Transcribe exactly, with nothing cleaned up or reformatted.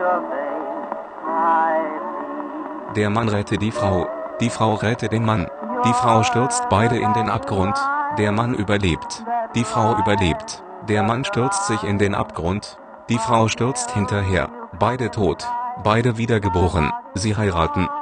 Der Mann rette die Frau. Die Frau rette den Mann. Die Frau stürzt beide in den Abgrund. Der Mann überlebt. Die Frau überlebt. Der Mann stürzt sich in den Abgrund. Die Frau stürzt hinterher. Beide tot. Beide wiedergeboren. Sie heiraten.